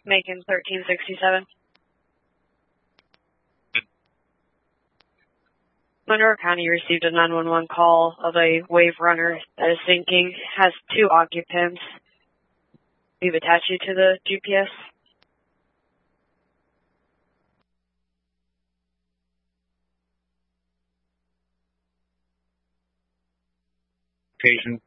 Macon 1367. Monroe County received a 911 call of a wave runner that is sinking. Has 2 occupants. We've attached you to the GPS. Patient